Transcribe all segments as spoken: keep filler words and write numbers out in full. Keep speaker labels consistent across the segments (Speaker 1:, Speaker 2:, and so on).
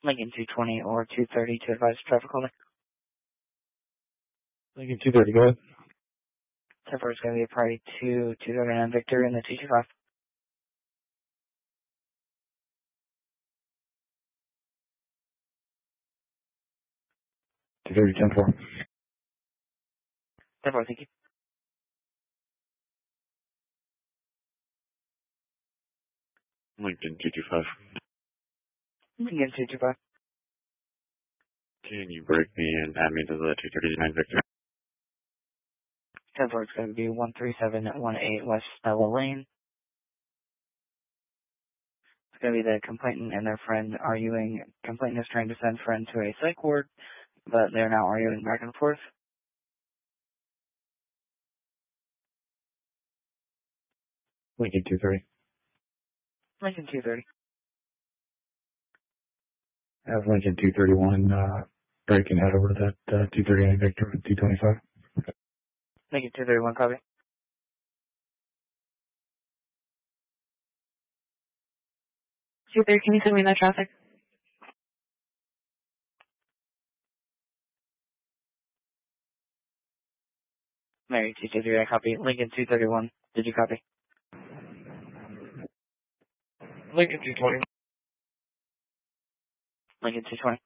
Speaker 1: Lincoln two twenty or two thirty to advise traffic holding.
Speaker 2: Lincoln two thirty, go ahead.
Speaker 1: ten four is going to be a priority two two thirty-nine Victor in the two two five.
Speaker 2: two thirty, ten four.
Speaker 1: ten four, thank you.
Speaker 3: Lincoln two two five.
Speaker 1: Lincoln two two five.
Speaker 3: Can you break me and add me to the two thirty-nine Victor?
Speaker 1: ten four is going to be one three seven one eight West Stella Lane. It's going to be the complainant and their friend arguing. Complainant is trying to send friend to a psych ward, but they're now arguing back and forth.
Speaker 2: Lincoln two thirty.
Speaker 1: Lincoln two thirty.
Speaker 2: Have Lincoln two thirty-one uh, break and head over to that uh, two thirty-nine Victor with two twenty-five.
Speaker 1: Lincoln two thirty-one, copy. two thirty, can you send me that traffic? Mary two two three, I copy. Lincoln two thirty-one, did you copy?
Speaker 4: Lincoln two twenty.
Speaker 1: Lincoln two twenty.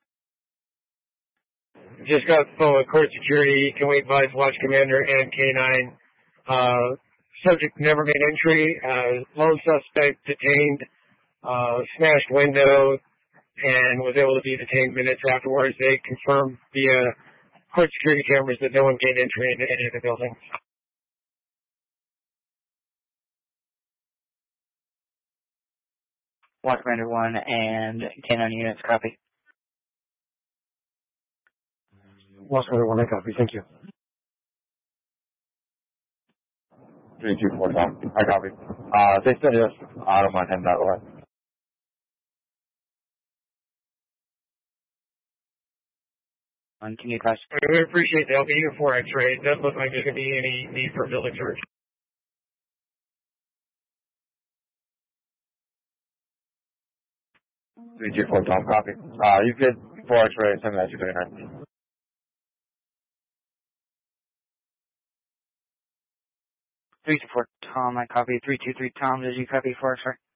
Speaker 4: Just got the phone with court security. Can we advise watch commander and K nine? Uh, subject never made entry. Uh, lone suspect detained, uh, smashed window, and was able to be detained minutes afterwards. They confirmed via court security cameras that no one gained entry into any of the buildings.
Speaker 1: Watch commander one and K nine units, copy.
Speaker 2: Watch commander one, I copy. Thank you.
Speaker 5: three two four, Tom. I copy. Uh, they said yes. I don't mind heading that way.
Speaker 1: On can you advise?
Speaker 4: We appreciate the help. Either for X-ray. It doesn't look like there's going to be any need for a building search.
Speaker 5: three two four, Tom. Copy. Uh, you could for X-ray, send that to two thirty-nine.
Speaker 1: three two four, Tom, I copy. three two three, Tom, did you copy for X-ray?